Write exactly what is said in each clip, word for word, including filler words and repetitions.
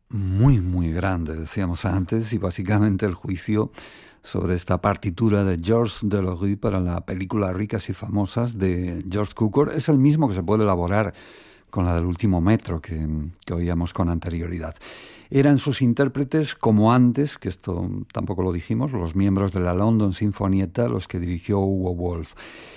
muy, muy grande, decíamos antes, y básicamente el juicio sobre esta partitura de Georges Delerue para la película Ricas y Famosas de George Cukor es el mismo que se puede elaborar con la del Último Metro que, que oíamos con anterioridad. Eran sus intérpretes, como antes, que esto tampoco lo dijimos, los miembros de la London Sinfonietta, los que dirigió Hugo Wolf.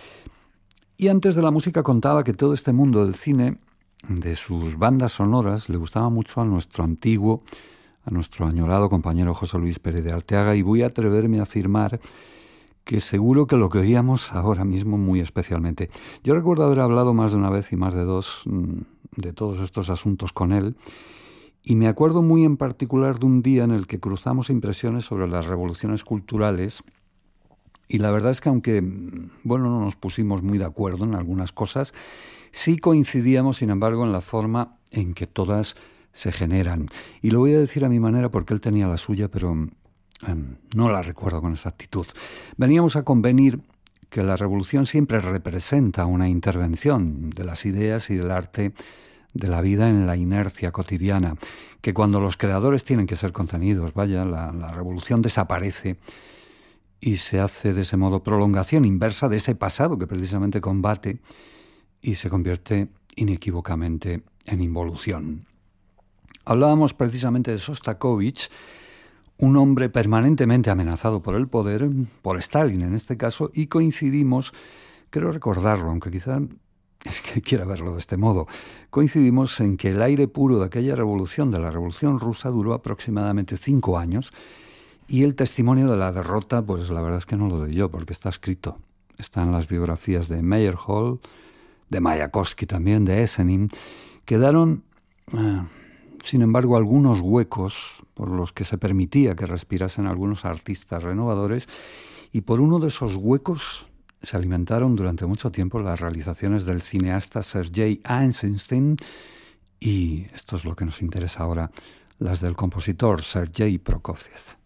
Y antes de la música contaba que todo este mundo del cine, de sus bandas sonoras, le gustaba mucho a nuestro antiguo, a nuestro añorado compañero José Luis Pérez de Arteaga, y voy a atreverme a afirmar que seguro que lo que oíamos ahora mismo muy especialmente. Yo recuerdo haber hablado más de una vez y más de dos de todos estos asuntos con él, y me acuerdo muy en particular de un día en el que cruzamos impresiones sobre las revoluciones culturales, y la verdad es que aunque, bueno, no nos pusimos muy de acuerdo en algunas cosas, sí coincidíamos, sin embargo, en la forma en que todas se generan. Y lo voy a decir a mi manera porque él tenía la suya, pero eh, no la recuerdo con exactitud. Veníamos a convenir que la revolución siempre representa una intervención de las ideas y del arte de la vida en la inercia cotidiana, que cuando los creadores tienen que ser contenidos, vaya, la, la revolución desaparece y se hace de ese modo prolongación inversa de ese pasado que precisamente combate y se convierte inequívocamente en involución. Hablábamos precisamente de Sostakovich, un hombre permanentemente amenazado por el poder, por Stalin en este caso, y coincidimos, creo recordarlo, aunque quizá es que quiera verlo de este modo, coincidimos en que el aire puro de aquella revolución, de la Revolución Rusa, duró aproximadamente cinco años, y el testimonio de la derrota, pues la verdad es que no lo doy yo, porque está escrito. Está en las biografías de Meyerhold, de Mayakovsky también, de Esenin. Quedaron, eh, sin embargo, algunos huecos por los que se permitía que respirasen algunos artistas renovadores, y por uno de esos huecos se alimentaron durante mucho tiempo las realizaciones del cineasta Sergei Eisenstein, y esto es lo que nos interesa ahora, las del compositor Sergei Prokofiev.